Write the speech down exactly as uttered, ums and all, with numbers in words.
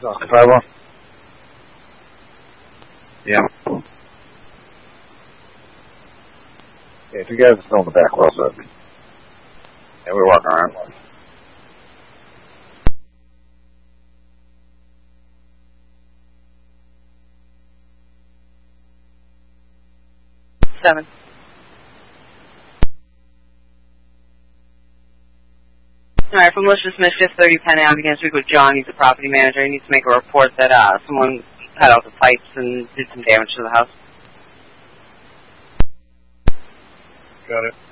five one. Yeah. Yeah, two guys are still in the back well, so. And we're walking around. Seven. All right, from Melissa Smith, fifth thirty Penn Ave. You can speak with John. He's the property manager. He needs to make a report that uh, someone cut out the pipes and did some damage to the house. Got it.